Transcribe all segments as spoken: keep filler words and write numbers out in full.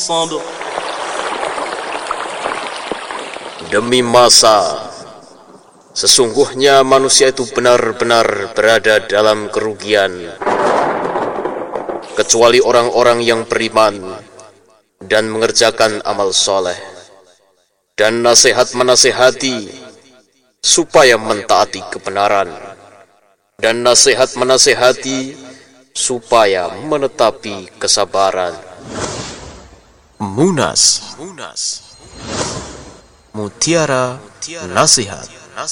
Demi masa, sesungguhnya manusia itu benar-benar berada dalam kerugian, kecuali orang-orang yang beriman dan mengerjakan amal soleh, dan nasihat menasihati supaya mentaati kebenaran, dan nasihat menasihati supaya menetapi kesabaran. Munas, Munas. Mutiara Nasihat.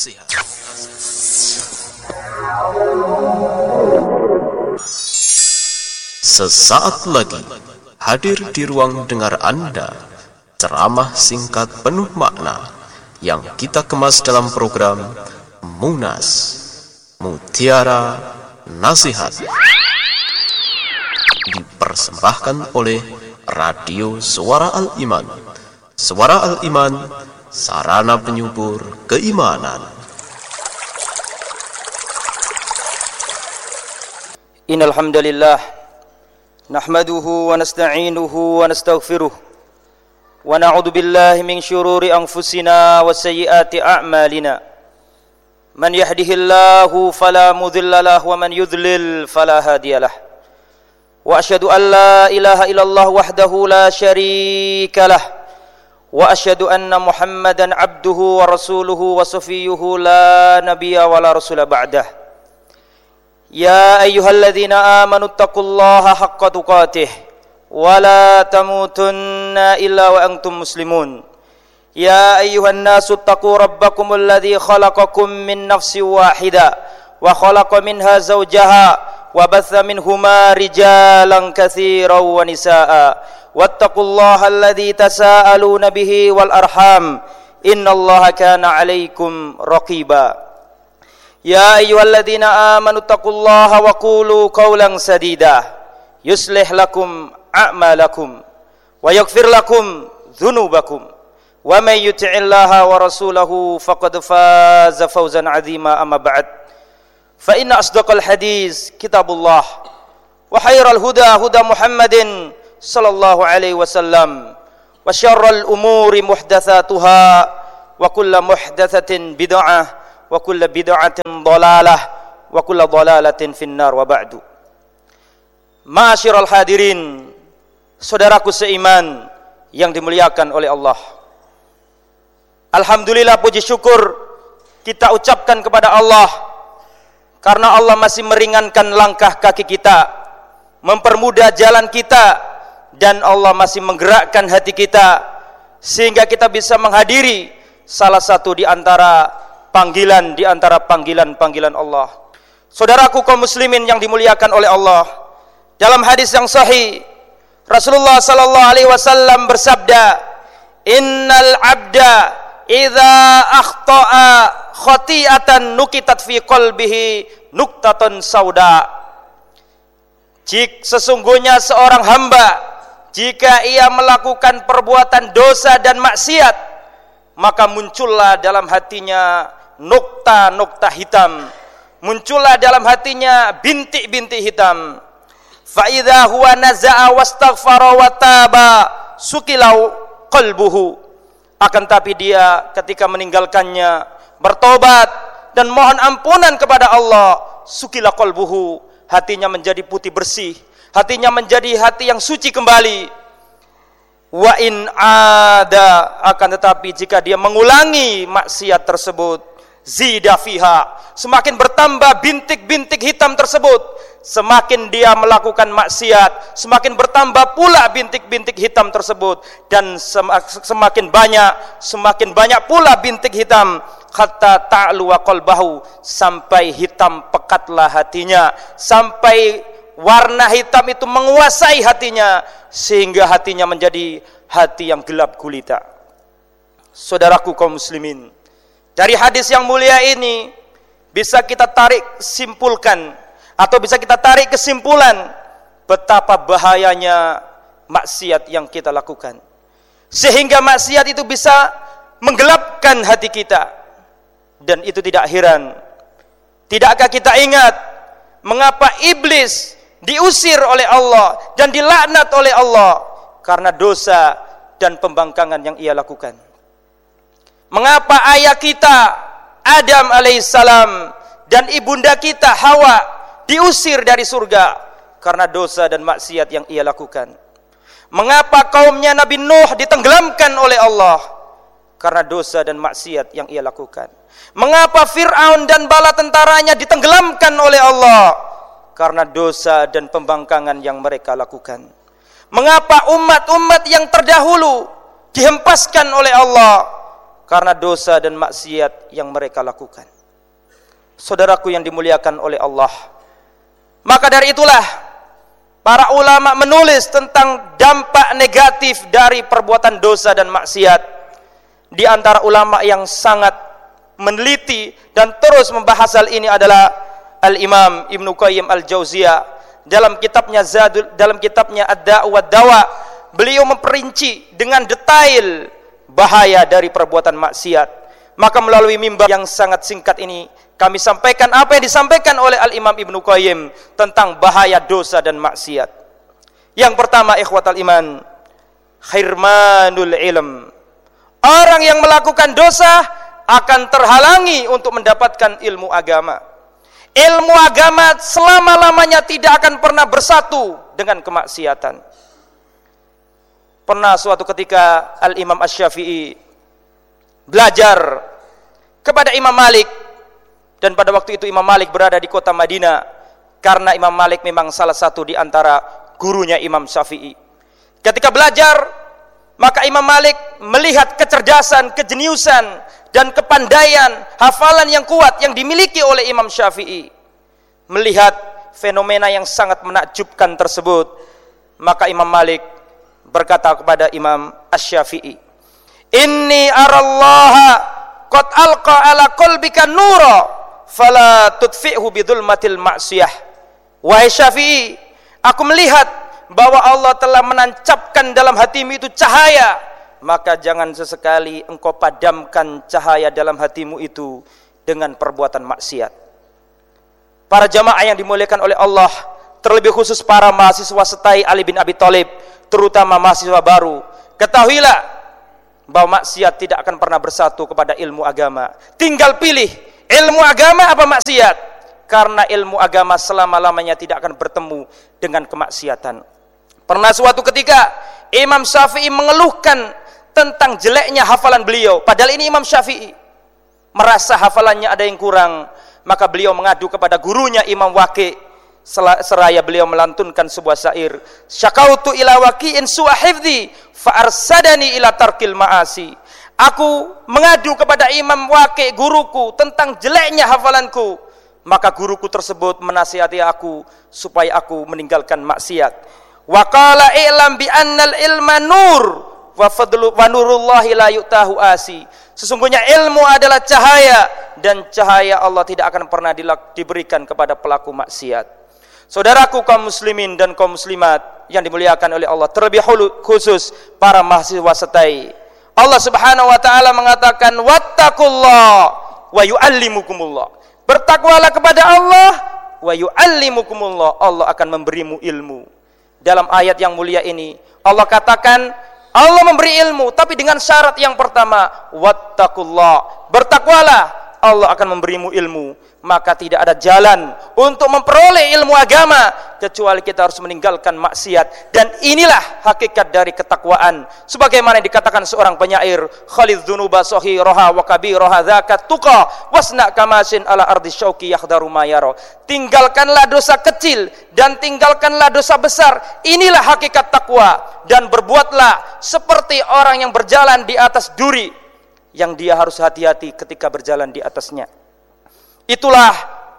Sesaat lagi hadir di ruang dengar Anda ceramah singkat penuh makna yang kita kemas dalam program Munas Mutiara Nasihat, dipersembahkan oleh Radio Suara Al-Iman. Suara Al-Iman, sarana penyubur keimanan. Innal hamdalillah nahmaduhu wa nasta'inuhu wa nastaghfiruh wa na'udzu billahi min syururi anfusina wa sayyiati a'malina. Man yahdihillahu fala mudilla lahu wa man yudlil fala hadiyalah. Wa asyhadu an la ilaha illallah wahdahu la syarika lah. Wa asyhadu anna Muhammadan abduhu wa rasuluhu wa safiyuhu la nabiyya wa la rasula ba'dah. Ya ayyuhalladzina amanu taqullaha haqqa tuqatih wa la tamutunna illa wa antum muslimun. Ya ayyuhan nasu taqu rabbakumul ladzi khalaqakum min nafsin wahidah wa khalaqa minha zawjaha wa batha minhuma rijalan katsiran wa nisaa'a. Wattaqullaha alladzi tasaaluna bihi wal arham innallaha kana 'alaikum raqiba. Ya ayyuhalladzina amanu taqullaha wa qulu qawlan sadida yuslih lakum a'malakum wa yaghfir lakum dhunubakum wa may yuti'illaha wa rasulahu faqad faza fawzan 'azima. Amma ba'd, fa inna asdaqal hadis kitabullah wa khairal huda huda Muhammadin sallallahu alaihi wasallam wa syarral umuri muhdatsatuha wa kullu muhdatsatin bid'ah wa kullu bid'atin dhalalah wa kullu dhalalatin finnar. Wa ba'du. Ma'asyiral hadirin, saudaraku seiman yang dimuliakan oleh Allah, alhamdulillah, puji syukur kita ucapkan kepada Allah karena Allah masih meringankan langkah kaki kita, mempermudah jalan kita, dan Allah masih menggerakkan hati kita sehingga kita bisa menghadiri salah satu di antara panggilan di antara panggilan-panggilan Allah. Saudaraku kaum muslimin yang dimuliakan oleh Allah, dalam hadis yang sahih Rasulullah sallallahu alaihi wasallam bersabda, "Innal 'abda idza akhta'a khati'atan nukitat fi qalbihi nuktatan sauda." Jika sesungguhnya seorang hamba, jika ia melakukan perbuatan dosa dan maksiat, maka muncullah dalam hatinya nokta-nokta hitam, muncullah dalam hatinya bintik-bintik hitam. Fa idza huwa naza'a wastaghfara wa taba sukilau qalbuhu. Akan tapi dia ketika meninggalkannya, bertobat dan mohon ampunan kepada Allah, sukila qalbuhu, hatinya menjadi putih bersih, hatinya menjadi hati yang suci kembali. Wa in ada, akan tetapi jika dia mengulangi maksiat tersebut, zida fiha, semakin bertambah bintik-bintik hitam tersebut. Semakin dia melakukan maksiat, semakin bertambah pula bintik-bintik hitam tersebut, dan semakin banyak, semakin banyak pula bintik hitam, hatta ta'lu wa qalbahu, sampai hitam pekatlah hatinya, sampai warna hitam itu menguasai hatinya, sehingga hatinya menjadi hati yang gelap gulita. Saudaraku kaum muslimin, dari hadis yang mulia ini bisa kita tarik simpulkan, atau bisa kita tarik kesimpulan betapa bahayanya maksiat yang kita lakukan, sehingga maksiat itu bisa menggelapkan hati kita. Dan itu tidak heran. Tidakkah kita ingat mengapa iblis diusir oleh Allah dan dilaknat oleh Allah? Karena dosa dan pembangkangan yang ia lakukan. Mengapa ayah kita Adam alaihissalam dan ibunda kita Hawa diusir dari surga? Karena dosa dan maksiat yang ia lakukan. Mengapa kaumnya Nabi Nuh ditenggelamkan oleh Allah? Karena dosa dan maksiat yang ia lakukan. Mengapa Fir'aun dan bala tentaranya ditenggelamkan oleh Allah? Karena dosa dan pembangkangan yang mereka lakukan. Mengapa umat-umat yang terdahulu dihempaskan oleh Allah? Karena dosa dan maksiat yang mereka lakukan. Saudaraku yang dimuliakan oleh Allah, maka dari itulah para ulama menulis tentang dampak negatif dari perbuatan dosa dan maksiat. Di antara ulama yang sangat meneliti dan terus membahas hal ini adalah Al-Imam Ibnu Qayyim Al-Jauziyah dalam kitabnya Zadul, dalam kitabnya Ad-Da' wa Dawa. Beliau memperinci dengan detail bahaya dari perbuatan maksiat. Maka melalui mimbar yang sangat singkat ini kami sampaikan apa yang disampaikan oleh Al-Imam Ibnu Qayyim tentang bahaya dosa dan maksiat. Yang pertama, ikhwatal iman, khirmanul ilm. Orang yang melakukan dosa akan terhalangi untuk mendapatkan ilmu agama. Ilmu agama selama-lamanya tidak akan pernah bersatu dengan kemaksiatan. Pernah suatu ketika Al-Imam Asy-Syafi'i belajar kepada Imam Malik, dan pada waktu itu Imam Malik berada di kota Madinah, karena Imam Malik memang salah satu di antara gurunya Imam Syafi'i. Ketika belajar, maka Imam Malik melihat kecerdasan, kejeniusan dan kepandaian, hafalan yang kuat yang dimiliki oleh Imam Syafi'i. Melihat fenomena yang sangat menakjubkan tersebut, maka Imam Malik berkata kepada Imam Asy-Syafi'i, "Inni arallaha qad alqa ala qalbika nura fala tudfi'hu bidzulmatil ma'siyah." Wahai Syafi'i, aku melihat bahwa Allah telah menancapkan dalam hatimu itu cahaya, maka jangan sesekali engkau padamkan cahaya dalam hatimu itu dengan perbuatan maksiat. Para jamaah yang dimuliakan oleh Allah, terlebih khusus para mahasiswa setai Ali bin Abi Thalib, terutama mahasiswa baru, ketahuilah bahwa maksiat tidak akan pernah bersatu kepada ilmu agama. Tinggal pilih ilmu agama apa maksiat, karena ilmu agama selama-lamanya tidak akan bertemu dengan kemaksiatan. Pernah suatu ketika Imam Syafi'i mengeluhkan tentang jeleknya hafalan beliau, padahal ini Imam Syafi'i merasa hafalannya ada yang kurang, maka beliau mengadu kepada gurunya Imam Waqi'. Seraya beliau melantunkan sebuah syair, syakautu ila waqi'in su'a hifdzi fa arsadani ila tarkil ma'asi. Aku mengadu kepada Imam Waqi', guruku, tentang jeleknya hafalanku, maka guruku tersebut menasihati aku supaya aku meninggalkan maksiat. Wa qala i'lam bi annal ilma nur wa fadlu wa nurullahi la yu'tahu asi. Sesungguhnya ilmu adalah cahaya, dan cahaya Allah tidak akan pernah diberikan kepada pelaku maksiat. Saudaraku kaum muslimin dan kaum muslimat yang dimuliakan oleh Allah, terlebih khusus para mahasiswa setai, Allah Subhanahu wa taala mengatakan wattaqullah wa yu'allimukumullah. Bertakwalah kepada Allah wa yu'allimukumullah, Allah akan memberimu ilmu. Dalam ayat yang mulia ini Allah katakan Allah memberi ilmu, tapi dengan syarat yang pertama, wattaqullah. Bertakwalah, Allah akan memberimu ilmu. Maka tidak ada jalan untuk memperoleh ilmu agama kecuali kita harus meninggalkan maksiat. Dan inilah hakikat dari ketakwaan, sebagaimana dikatakan seorang penyair, khalidz dzunuba saghiraha wa kabiraha dzakat tuqa wasna kamasin ala ardi syauqi yakhdaru ma yara. Tinggalkanlah dosa kecil dan tinggalkanlah dosa besar, inilah hakikat takwa, dan berbuatlah seperti orang yang berjalan di atas duri yang dia harus hati-hati ketika berjalan di atasnya. Itulah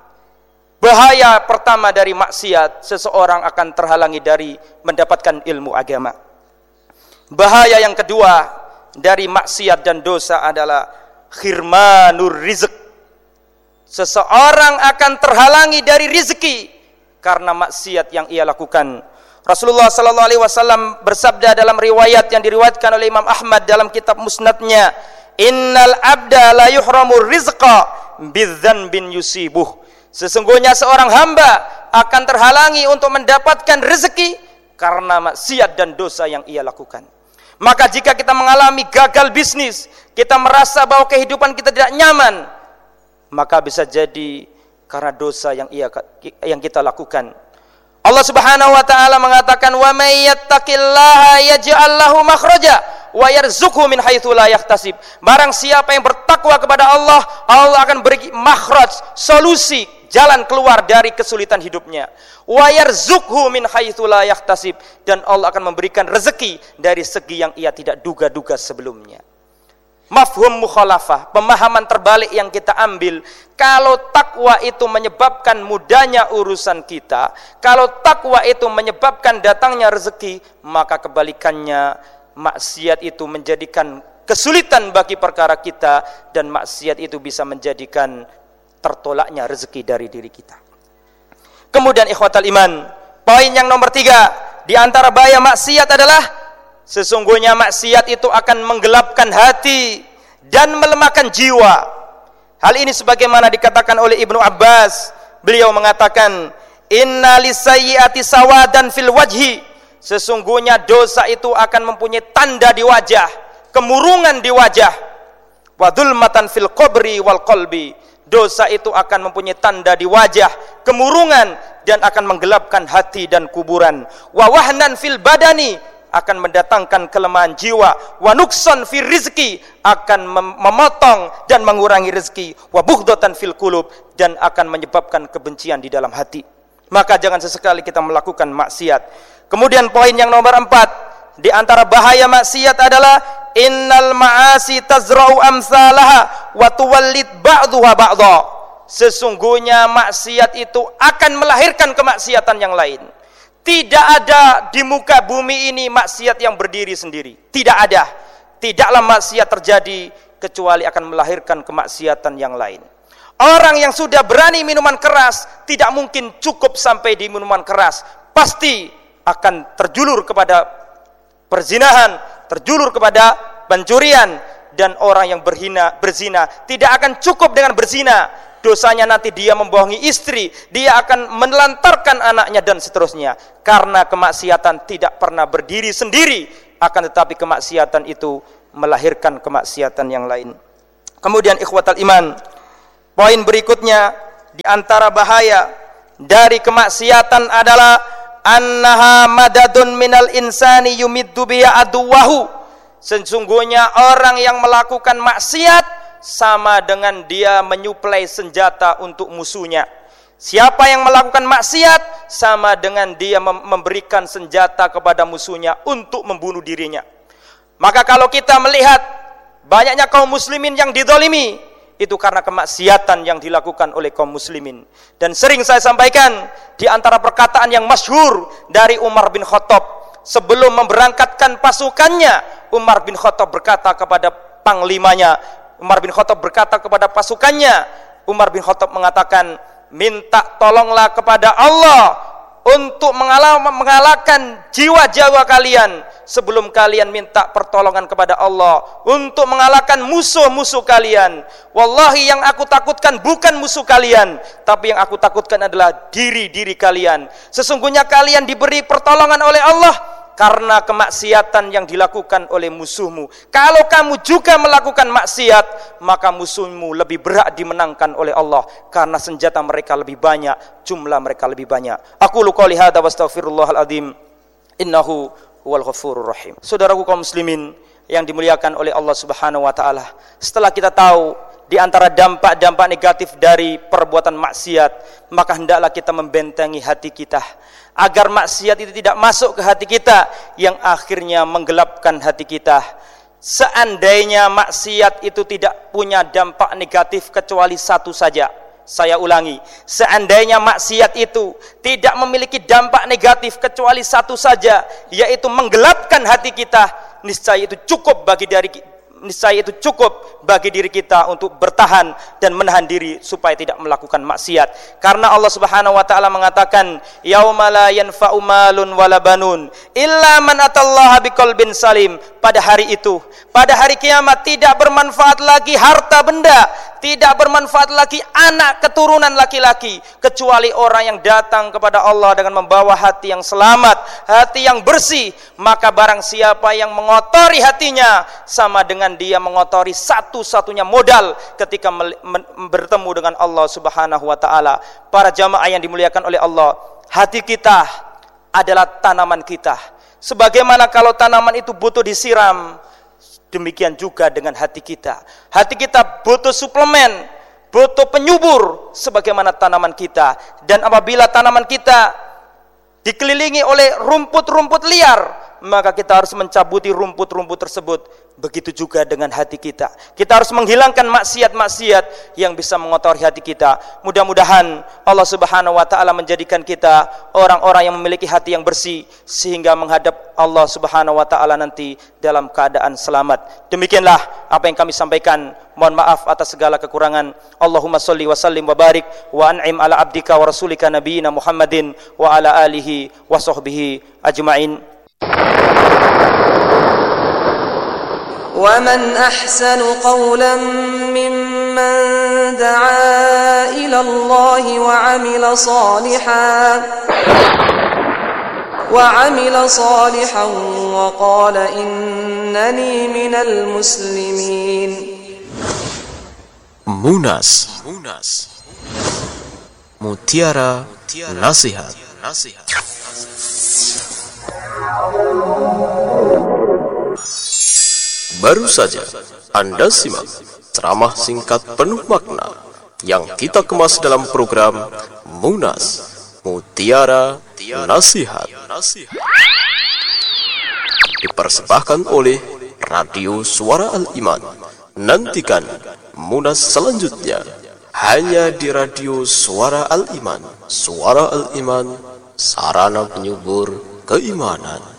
bahaya pertama dari maksiat, seseorang akan terhalangi dari mendapatkan ilmu agama. Bahaya yang kedua dari maksiat dan dosa adalah khirmanur rizq. Seseorang akan terhalangi dari rizki karena maksiat yang ia lakukan. Rasulullah sallallahu alaihi wasallam bersabda dalam riwayat yang diriwayatkan oleh Imam Ahmad dalam kitab Musnadnya, "Innal abda la yuhramur rizqa bidzanbin yusibuh." Sesungguhnya seorang hamba akan terhalangi untuk mendapatkan rezeki karena maksiat dan dosa yang ia lakukan. Maka jika kita mengalami gagal bisnis, kita merasa bahwa kehidupan kita tidak nyaman, maka bisa jadi karena dosa yang ia yang kita lakukan. Allah Subhanahu wa taala mengatakan, "Wa may yattaqillaha yaj'al lahu makhraja wa yarzuqhu min haitsu la yahtasib." Barang siapa yang bertakwa kepada Allah, Allah akan beri makhraj, solusi, jalan keluar dari kesulitan hidupnya. Wa yarzuqhu min haitsu la yahtasib, dan Allah akan memberikan rezeki dari segi yang ia tidak duga-duga sebelumnya. Mafhum mukhalafah, pemahaman terbalik yang kita ambil. Kalau takwa itu menyebabkan mudahnya urusan kita, kalau takwa itu menyebabkan datangnya rezeki, maka kebalikannya, maksiat itu menjadikan kesulitan bagi perkara kita, dan maksiat itu bisa menjadikan tertolaknya rezeki dari diri kita. Kemudian ikhwatal iman, poin yang nomor tiga, di antara bahaya maksiat adalah sesungguhnya maksiat itu akan menggelapkan hati dan melemahkan jiwa. Hal ini sebagaimana dikatakan oleh Ibnu Abbas, beliau mengatakan, "Inna lisayyi'ati sawadan fil wajhi." Sesungguhnya dosa itu akan mempunyai tanda di wajah, kemurungan di wajah. Wa dzulmatan fil qabri wal qalbi. Dosa itu akan mempunyai tanda di wajah, kemurungan, dan akan menggelapkan hati dan kuburan. Wa wahnan fil badani, akan mendatangkan kelemahan jiwa. Wa nuksan fil rizki, akan memotong dan mengurangi rezeki. Wa bughdatan fil qulub, dan akan menyebabkan kebencian di dalam hati. Maka jangan sesekali kita melakukan maksiat. Kemudian poin yang nomor empat, di antara bahaya maksiat adalah innal ma'asi tazra'u amsalaha wa tuwallid ba'dhuha ba'dha. Sesungguhnya maksiat itu akan melahirkan kemaksiatan yang lain. Tidak ada di muka bumi ini maksiat yang berdiri sendiri. Tidak ada. Tidaklah maksiat terjadi kecuali akan melahirkan kemaksiatan yang lain. Orang yang sudah berani minuman keras tidak mungkin cukup sampai di minuman keras. Pasti akan terjulur kepada perzinahan, terjulur kepada pencurian, dan orang yang berhina, berzina tidak akan cukup dengan berzina. Dosanya nanti dia membohongi istri, dia akan menelantarkan anaknya, dan seterusnya. Karena kemaksiatan tidak pernah berdiri sendiri, akan tetapi kemaksiatan itu melahirkan kemaksiatan yang lain. Kemudian ikhwatal iman, poin berikutnya, di antara bahaya dari kemaksiatan adalah annaha madadun minal insani yumiddu biha aduwahu. Sesungguhnya orang yang melakukan maksiat sama dengan dia menyuplai senjata untuk musuhnya. Siapa yang melakukan maksiat sama dengan dia memberikan senjata kepada musuhnya untuk membunuh dirinya. Maka kalau kita melihat banyaknya kaum muslimin yang dizalimi, itu karena kemaksiatan yang dilakukan oleh kaum muslimin. Dan sering saya sampaikan, di antara perkataan yang masyhur dari Umar bin Khattab sebelum memberangkatkan pasukannya, Umar bin Khattab berkata kepada panglimanya, Umar bin Khattab berkata kepada pasukannya, Umar bin Khattab mengatakan, minta tolonglah kepada Allah untuk mengalah, mengalahkan jiwa-jiwa kalian sebelum kalian minta pertolongan kepada Allah untuk mengalahkan musuh-musuh kalian. Wallahi, yang aku takutkan bukan musuh kalian, tapi yang aku takutkan adalah diri-diri kalian. Sesungguhnya kalian diberi pertolongan oleh Allah karena kemaksiatan yang dilakukan oleh musuhmu. Kalau kamu juga melakukan maksiat, maka musuhmu lebih berat dimenangkan oleh Allah karena senjata mereka lebih banyak, jumlah mereka lebih banyak. Aku lu qouli hadza wastaghfirullahal azim. Innahu huwal ghafurur rahim. Saudaraku kaum muslimin yang dimuliakan oleh Allah Subhanahu wa taala, setelah kita tahu di antara dampak-dampak negatif dari perbuatan maksiat, maka hendaklah kita membentengi hati kita agar maksiat itu tidak masuk ke hati kita yang akhirnya menggelapkan hati kita. Seandainya maksiat itu tidak punya dampak negatif kecuali satu saja, saya ulangi, seandainya maksiat itu tidak memiliki dampak negatif kecuali satu saja, yaitu menggelapkan hati kita, niscaya itu cukup bagi dari niscaya itu cukup bagi diri kita untuk bertahan dan menahan diri supaya tidak melakukan maksiat. Karena Allah Subhanahu wa taala mengatakan, yauma la yanfa'u malun wala banun illa man atallaha biqalbin salim. Pada hari itu, pada hari kiamat, tidak bermanfaat lagi harta benda, tidak bermanfaat lagi anak keturunan laki-laki, kecuali orang yang datang kepada Allah dengan membawa hati yang selamat, hati yang bersih. Maka barang siapa yang mengotori hatinya, sama dengan dia mengotori satu-satunya modal ketika bertemu dengan Allah Subhanahu wa ta'ala. Para jamaah yang dimuliakan oleh Allah, hati kita adalah tanaman kita. Sebagaimana kalau tanaman itu butuh disiram, demikian juga dengan hati kita. Hati kita butuh suplemen, butuh penyubur sebagaimana tanaman kita. Dan apabila tanaman kita dikelilingi oleh rumput-rumput liar, maka kita harus mencabuti rumput-rumput tersebut. Begitu juga dengan hati kita. Kita harus menghilangkan maksiat-maksiat yang bisa mengotori hati kita. Mudah-mudahan Allah Subhanahu wa ta'ala menjadikan kita orang-orang yang memiliki hati yang bersih, sehingga menghadap Allah Subhanahu wa ta'ala nanti dalam keadaan selamat. Demikianlah apa yang kami sampaikan. Mohon maaf atas segala kekurangan. Allahumma sholli wa sallim wa barik wa an'im ala abdika wa rasulika nabiyina Muhammadin wa ala alihi wa sahbihi ajma'in. ومن أحسن قولا ممن دعا إلى الله وعمل صالحا وعمل صالحا وقال إنني من المسلمين. Munas, Munas. Mutiara Nasihat. Baru saja Anda simak ceramah singkat penuh makna yang kita kemas dalam program Munas, Mutiara Nasihat. Dipersembahkan oleh Radio Suara Al-Iman. Nantikan Munas selanjutnya hanya di Radio Suara Al-Iman. Suara Al-Iman, sarana penyubur keimanan.